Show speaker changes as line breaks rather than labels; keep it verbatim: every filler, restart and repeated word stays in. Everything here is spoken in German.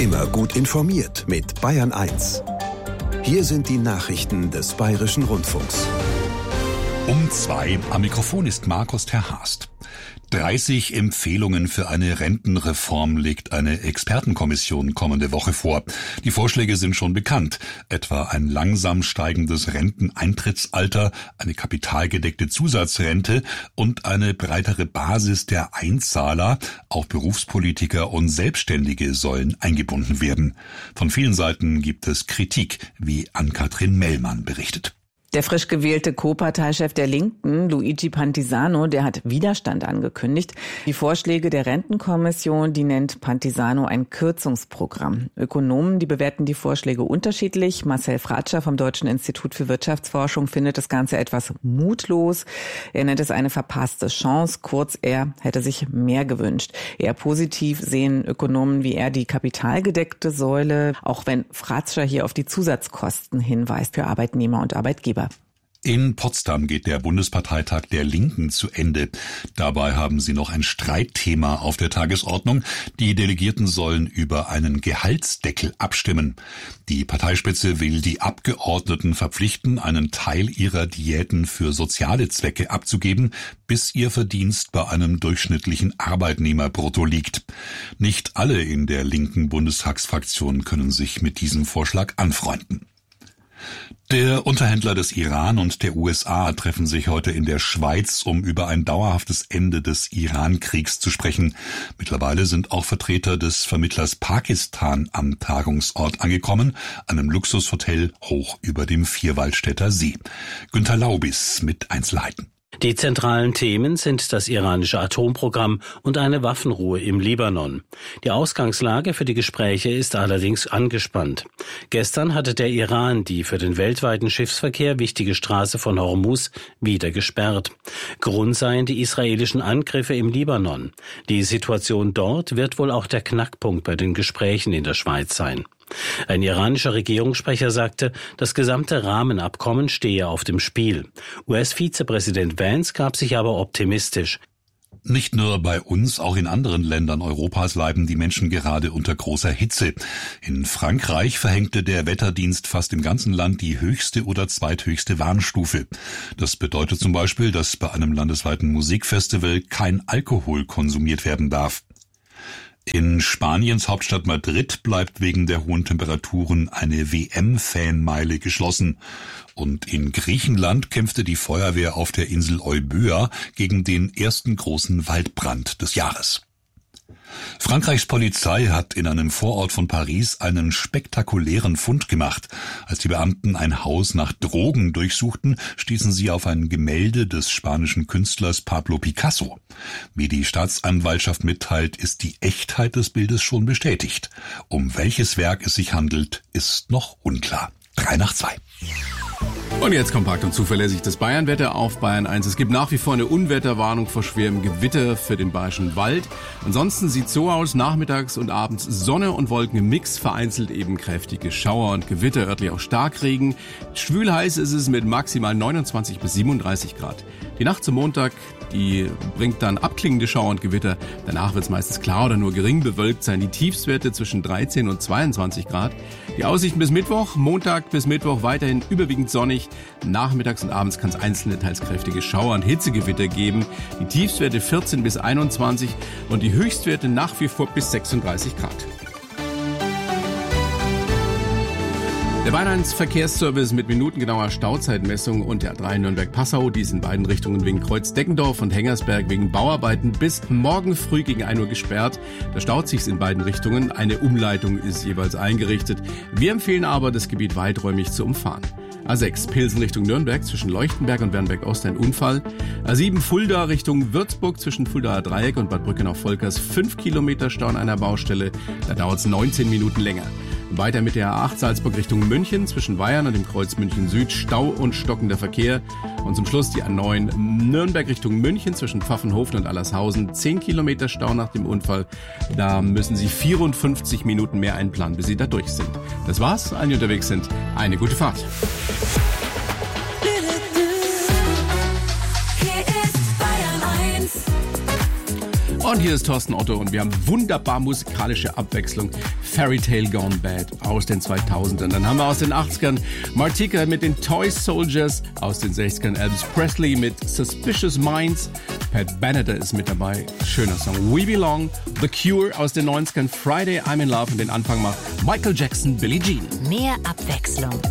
Immer gut informiert mit Bayern eins. Hier sind die Nachrichten des Bayerischen Rundfunks.
Um zwei am Mikrofon ist Markus Terhast. dreißig Empfehlungen für eine Rentenreform legt eine Expertenkommission kommende Woche vor. Die Vorschläge sind schon bekannt, etwa ein langsam steigendes Renteneintrittsalter, eine kapitalgedeckte Zusatzrente und eine breitere Basis der Einzahler. Auch Berufspolitiker und Selbstständige sollen eingebunden werden. Von vielen Seiten gibt es Kritik, wie Ann-Kathrin Mellmann berichtet.
Der frisch gewählte Co-Parteichef der Linken, Luigi Pantisano, der hat Widerstand angekündigt. Die Vorschläge der Rentenkommission, die nennt Pantisano ein Kürzungsprogramm. Ökonomen, die bewerten die Vorschläge unterschiedlich. Marcel Fratscher vom Deutschen Institut für Wirtschaftsforschung findet das Ganze etwas mutlos. Er nennt es eine verpasste Chance. Kurz, er hätte sich mehr gewünscht. Eher positiv sehen Ökonomen wie er die kapitalgedeckte Säule, auch wenn Fratscher hier auf die Zusatzkosten hinweist für Arbeitnehmer und Arbeitgeber.
In Potsdam geht der Bundesparteitag der Linken zu Ende. Dabei haben sie noch ein Streitthema auf der Tagesordnung. Die Delegierten sollen über einen Gehaltsdeckel abstimmen. Die Parteispitze will die Abgeordneten verpflichten, einen Teil ihrer Diäten für soziale Zwecke abzugeben, bis ihr Verdienst bei einem durchschnittlichen Arbeitnehmerbrutto liegt. Nicht alle in der linken Bundestagsfraktion können sich mit diesem Vorschlag anfreunden. Der Unterhändler des Iran und der U S A treffen sich heute in der Schweiz, um über ein dauerhaftes Ende des Iran-Kriegs zu sprechen. Mittlerweile sind auch Vertreter des Vermittlers Pakistan am Tagungsort angekommen, einem Luxushotel hoch über dem Vierwaldstätter See. Günter Laubis mit Einzelheiten.
Die zentralen Themen sind das iranische Atomprogramm und eine Waffenruhe im Libanon. Die Ausgangslage für die Gespräche ist allerdings angespannt. Gestern hatte der Iran die für den weltweiten Schiffsverkehr wichtige Straße von Hormuz wieder gesperrt. Grund seien die israelischen Angriffe im Libanon. Die Situation dort wird wohl auch der Knackpunkt bei den Gesprächen in der Schweiz sein. Ein iranischer Regierungssprecher sagte, das gesamte Rahmenabkommen stehe auf dem Spiel. U S-Vizepräsident Vance gab sich aber optimistisch.
Nicht nur bei uns, auch in anderen Ländern Europas leiden die Menschen gerade unter großer Hitze. In Frankreich verhängte der Wetterdienst fast im ganzen Land die höchste oder zweithöchste Warnstufe. Das bedeutet zum Beispiel, dass bei einem landesweiten Musikfestival kein Alkohol konsumiert werden darf. In Spaniens Hauptstadt Madrid bleibt wegen der hohen Temperaturen eine W M-Fanmeile geschlossen. Und in Griechenland kämpfte die Feuerwehr auf der Insel Euböa gegen den ersten großen Waldbrand des Jahres. Frankreichs Polizei hat in einem Vorort von Paris einen spektakulären Fund gemacht. Als die Beamten ein Haus nach Drogen durchsuchten, stießen sie auf ein Gemälde des spanischen Künstlers Pablo Picasso. Wie die Staatsanwaltschaft mitteilt, ist die Echtheit des Bildes schon bestätigt. Um welches Werk es sich handelt, ist noch unklar. Drei nach zwei.
Und jetzt kompakt und zuverlässig das Bayernwetter auf Bayern eins. Es gibt nach wie vor eine Unwetterwarnung vor schwerem Gewitter für den Bayerischen Wald. Ansonsten sieht so aus, nachmittags und abends Sonne und Wolken im Mix, vereinzelt eben kräftige Schauer und Gewitter, örtlich auch Starkregen. Schwül heiß ist es mit maximal neunundzwanzig bis siebenunddreißig Grad. Die Nacht zum Montag, die bringt dann abklingende Schauer und Gewitter. Danach wird es meistens klar oder nur gering bewölkt sein. Die Tiefstwerte zwischen dreizehn und zweiundzwanzig Grad. Die Aussichten bis Mittwoch, Montag bis Mittwoch weiterhin überwiegend sonnig. Nachmittags und abends kann es einzelne teils kräftige Schauer und Hitzegewitter geben. Die Tiefstwerte vierzehn bis einundzwanzig und die Höchstwerte nach wie vor bis sechsunddreißig Grad. Der Bayern eins Verkehrsservice mit minutengenauer Stauzeitmessung und der A drei Nürnberg-Passau, die ist in beiden Richtungen wegen Kreuz-Deckendorf und Hengersberg wegen Bauarbeiten bis morgen früh gegen ein Uhr gesperrt. Da staut sich's in beiden Richtungen. Eine Umleitung ist jeweils eingerichtet. Wir empfehlen aber, das Gebiet weiträumig zu umfahren. A sechs Pilsen Richtung Nürnberg zwischen Leuchtenberg und Wernberg-Ost ein Unfall. A sieben Fulda Richtung Würzburg zwischen Fuldaer Dreieck und Bad Brückenau-Volkers fünf Kilometer Stau an einer Baustelle. Da dauert's neunzehn Minuten länger. Weiter mit der A acht Salzburg Richtung München zwischen Weihern und dem Kreuz München Süd Stau und stockender Verkehr. Und zum Schluss die A neun Nürnberg Richtung München zwischen Pfaffenhofen und Allershausen. zehn Kilometer Stau nach dem Unfall. Da müssen Sie vierundfünfzig Minuten mehr einplanen, bis Sie da durch sind. Das war's. Allen, die unterwegs sind, eine gute Fahrt. Und hier ist Thorsten Otto und wir haben wunderbar musikalische Abwechslung. Fairy Tale Gone Bad aus den zweitausendern. Dann haben wir aus den achtzigern Martika mit den Toy Soldiers, aus den sechzigern Elvis Presley mit Suspicious Minds. Pat Benatar ist mit dabei. Schöner Song. We Belong. The Cure aus den neunzigern. Friday I'm in Love. Und den Anfang macht Michael Jackson, Billie Jean.
Mehr Abwechslung